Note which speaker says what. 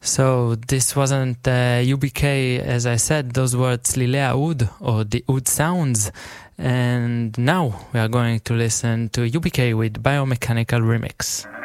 Speaker 1: So this wasn't UBK, as I said, those were Tzlilei Oud, or the Oud sounds. And now we are going to listen to UBK with Biomechanical Remix.